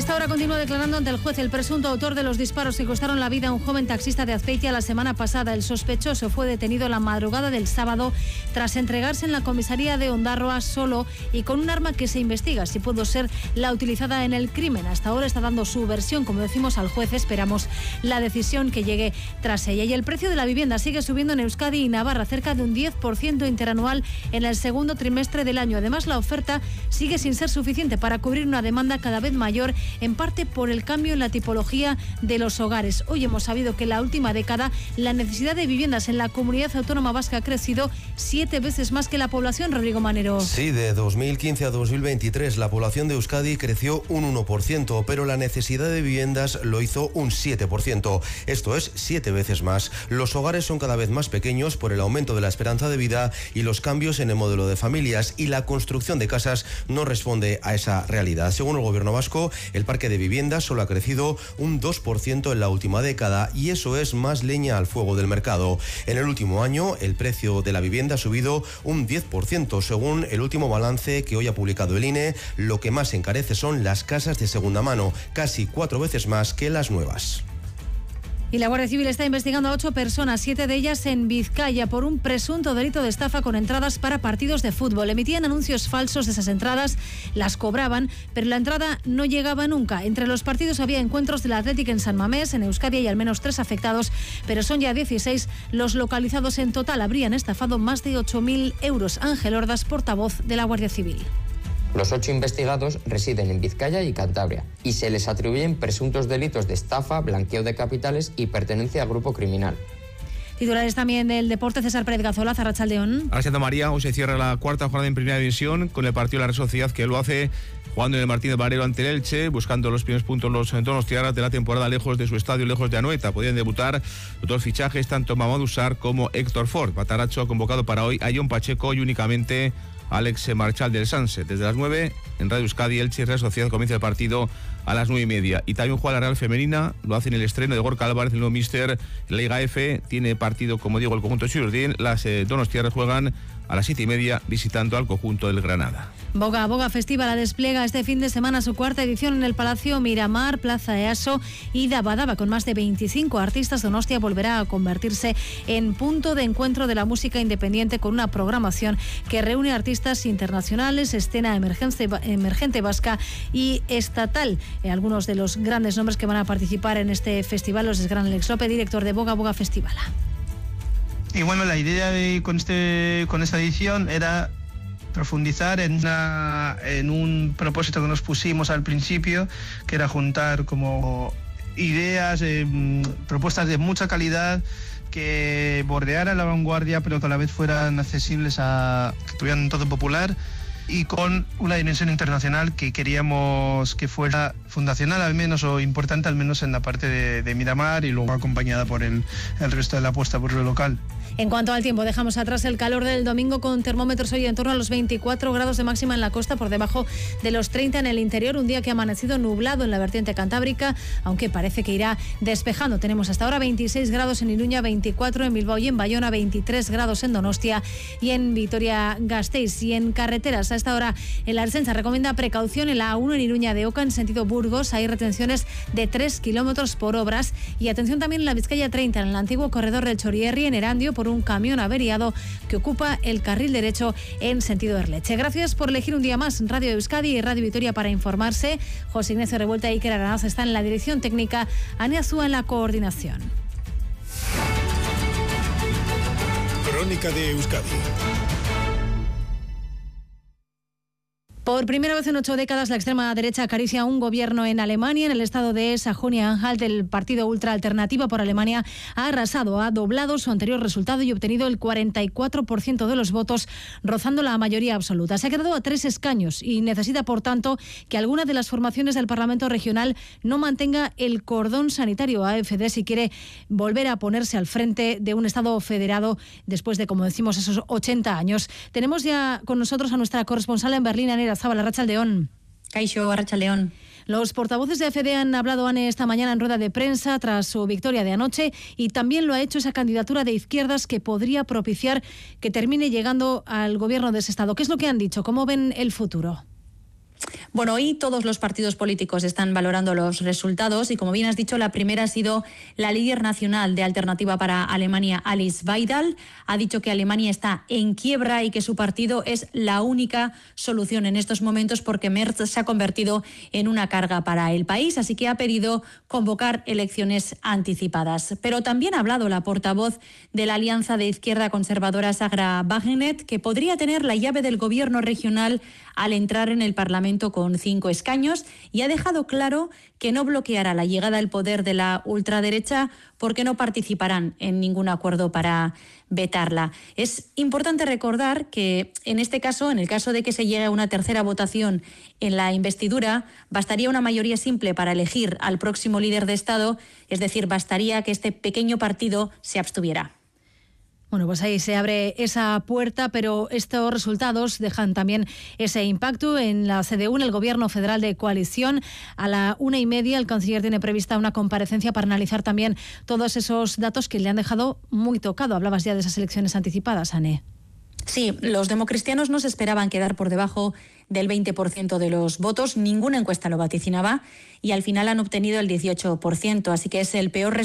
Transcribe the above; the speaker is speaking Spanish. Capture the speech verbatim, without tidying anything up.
esta hora continúa declarando ante el juez el presunto autor de los disparos que costaron la vida a un joven taxista de Azpeitia la semana pasada. El sospechoso fue detenido la madrugada del sábado tras entregarse en la comisaría de Ondarroa solo y con un arma que se investiga si pudo ser la utilizada en el crimen. Hasta ahora está dando su versión, como decimos, al juez. Esperamos la decisión que llegue tras ella. Y el precio de la vivienda sigue subiendo en Euskadi y Navarra, cerca de un diez por ciento interanual en el segundo trimestre del año. Además, la oferta sigue sin ser suficiente para cubrir una demanda cada vez mayor, en parte por el cambio en la tipología de los hogares. Hoy hemos sabido que en la última década la necesidad de viviendas en la comunidad autónoma vasca ha crecido siete veces más que la población. Rodrigo Manero. Sí, de dos mil quince a dos mil veintitrés la población de Euskadi creció un uno por ciento, pero la necesidad de viviendas lo hizo un siete por ciento. Esto es siete veces más. Los hogares son cada vez más pequeños por el aumento de la esperanza de vida y los cambios en el modelo de familias, y la construcción de casas no responde a esa realidad. Según el gobierno vasco, el parque de viviendas solo ha crecido un dos por ciento en la última década, y eso es más leña al fuego del mercado. En el último año, el precio de la vivienda ha subido un diez por ciento, según el último balance que hoy ha publicado el I N E. Lo que más encarece son las casas de segunda mano, casi cuatro veces más que las nuevas. Y la Guardia Civil está investigando a ocho personas, siete de ellas en Vizcaya, por un presunto delito de estafa con entradas para partidos de fútbol. Emitían anuncios falsos de esas entradas, las cobraban, pero la entrada no llegaba nunca. Entre los partidos había encuentros del Athletic en San Mamés. En Euskadi hay al menos tres afectados, pero son ya dieciséis los localizados. En total habrían estafado más de ocho mil euros. Ángel Ordas, portavoz de la Guardia Civil. Los ocho investigados residen en Vizcaya y Cantabria y se les atribuyen presuntos delitos de estafa, blanqueo de capitales y pertenencia a grupo criminal. Titulares también del deporte. César Pérez Gazola, Arratsaldeón. Arratsaldeón, María. Hoy se cierra la cuarta jornada en Primera División con el partido de la Real Sociedad, que lo hace jugando en el Martínez Valero ante el Elche, buscando los primeros puntos los donostiarras de la temporada lejos de su estadio, lejos de Anoeta. Podían debutar dos fichajes, tanto Mamadou Sarr como Héctor Ford. Bataracho ha convocado para hoy a John Pacheco y únicamente Alex Marchal del Sanse. Desde las nueve, en Radio Euskadi, Elche y Real Sociedad comienza el partido a las nueve y media. Y también juega la Real Femenina, lo hace en el estreno de Gorka Álvarez, el nuevo míster en la Liga F. Tiene partido, como digo, el conjunto de Churdín. Las eh, donostiarras juegan a las siete y media visitando al conjunto del Granada. Boga Boga Festival la despliega este fin de semana su cuarta edición en el Palacio Miramar, Plaza Easo y Dabadaba. Con más de veinticinco artistas, Donostia volverá a convertirse en punto de encuentro de la música independiente, con una programación que reúne artistas internacionales, escena emergente, emergente vasca y estatal. Eh, algunos de los grandes nombres que van a participar en este festival los es Gran Alex López, director de Boga Boga Festival. Y bueno, la idea de, con, este, con esta edición era profundizar en, una, en un propósito que nos pusimos al principio, que era juntar como ideas, eh, propuestas de mucha calidad, que bordearan la vanguardia, pero que a la vez fueran accesibles, a que tuvieran un todo popular, y con una dimensión internacional que queríamos que fuera fundacional al menos, o importante al menos en la parte de, de Miramar, y luego acompañada por el, el resto de la apuesta por lo local. En cuanto al tiempo, dejamos atrás el calor del domingo, con termómetros hoy en torno a los veinticuatro grados de máxima en la costa, por debajo de los treinta en el interior. Un día que ha amanecido nublado en la vertiente cantábrica, aunque parece que irá despejando. Tenemos hasta ahora veintiséis grados en Iruña, veinticuatro en Bilbao y en Bayona, veintitrés grados en Donostia y en Vitoria-Gasteiz. Y en carreteras, a esta hora en la Ertzaintza recomienda precaución en la A uno en Iruña de Oca en sentido Burgos. Hay retenciones de tres kilómetros por obras. Y atención también en la Vizcaya treinta, en el antiguo corredor del Chorierri en Erandio, por un camión averiado que ocupa el carril derecho en sentido Erleche. Gracias por elegir un día más Radio Euskadi y Radio Vitoria para informarse. José Ignacio Revuelta y Iker Aranaz están en la dirección técnica, Ane Azúa en la coordinación. Crónica de Euskadi. Por primera vez en ocho décadas, la extrema derecha acaricia un gobierno en Alemania. En el estado de Sajonia-Anhalt, el partido ultraalternativa por Alemania ha arrasado, ha doblado su anterior resultado y ha obtenido el cuarenta y cuatro por ciento de los votos, rozando la mayoría absoluta. Se ha quedado a tres escaños y necesita, por tanto, que alguna de las formaciones del Parlamento regional no mantenga el cordón sanitario A F D si quiere volver a ponerse al frente de un Estado federado después de, como decimos, esos ochenta años. Tenemos ya con nosotros a nuestra corresponsal en Berlín, Anera Zabala. Arratsaldeón. Kaixo, Arratsaldeón. Los portavoces de A F D han hablado, Ane, esta mañana en rueda de prensa tras su victoria de anoche, y también lo ha hecho esa candidatura de izquierdas que podría propiciar que termine llegando al gobierno de ese Estado. ¿Qué es lo que han dicho? ¿Cómo ven el futuro? Bueno, hoy todos los partidos políticos están valorando los resultados y, como bien has dicho, la primera ha sido la líder nacional de Alternativa para Alemania, Alice Weidel. Ha dicho que Alemania está en quiebra y que su partido es la única solución en estos momentos porque Merz se ha convertido en una carga para el país, así que ha pedido convocar elecciones anticipadas. Pero también ha hablado la portavoz de la Alianza de Izquierda Conservadora, Sagra Wagenknecht, que podría tener la llave del gobierno regional al entrar en el Parlamento con cinco escaños, y ha dejado claro que no bloqueará la llegada al poder de la ultraderecha porque no participarán en ningún acuerdo para vetarla. Es importante recordar que en este caso, en el caso de que se llegue a una tercera votación en la investidura, bastaría una mayoría simple para elegir al próximo líder de Estado, es decir, bastaría que este pequeño partido se abstuviera. Bueno, pues ahí se abre esa puerta, pero estos resultados dejan también ese impacto en la C D U, en el Gobierno Federal de Coalición. A la una y media el canciller tiene prevista una comparecencia para analizar también todos esos datos que le han dejado muy tocado. Hablabas ya de esas elecciones anticipadas, Anne. Sí, los democristianos no se esperaban quedar por debajo del veinte por ciento de los votos. Ninguna encuesta lo vaticinaba y al final han obtenido el dieciocho por ciento, así que es el peor resultado